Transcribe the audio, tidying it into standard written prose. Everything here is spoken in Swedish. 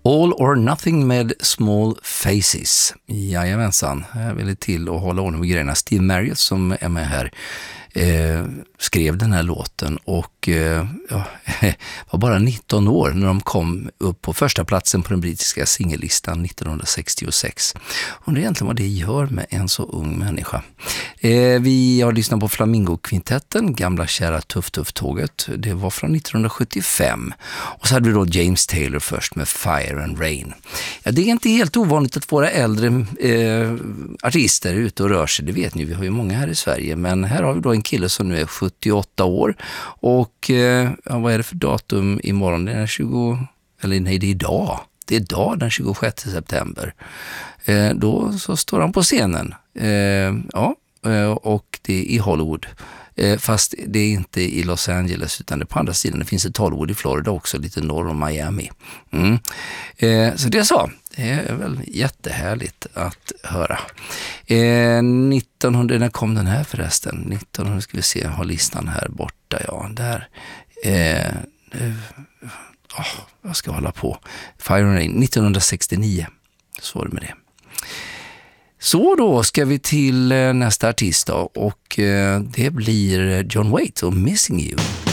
All or Nothing med Small Faces. Jajamensan, jag ville till att hålla ordning med grejerna. Steve Marriott som är med här skrev den här låten och var bara 19 år när de kom upp på första platsen på den brittiska singellistan 1966. Och det är egentligen vad det gör med en så ung människa. Vi har lyssnat på Flamingo-kvintetten, gamla kära Tuff-Tuff-tåget. Det var från 1975. Och så hade vi då James Taylor först med Fire and Rain. Ja, det är inte helt ovanligt att våra äldre artister är ute och rör sig, det vet ni, vi har ju många här i Sverige. Men här har vi då en kille som nu är 78 år och vad är det för datum imorgon? Det är idag. Det är idag den 26 september. Då så står han på scenen. Och det är i Hollywood. Fast det är inte i Los Angeles utan det är på andra sidan. Det finns ett Hollywood i Florida också, lite norr om Miami. Så det är väl jättehärligt att höra. 1900, när kom den här förresten? 1900 ska vi se, jag har listan här borta. Ja, där. Jag ska hålla på. Fire and Rain, 1969. Så var det med det. Så då ska vi till nästa artist då, och det blir John Waite och Missing You.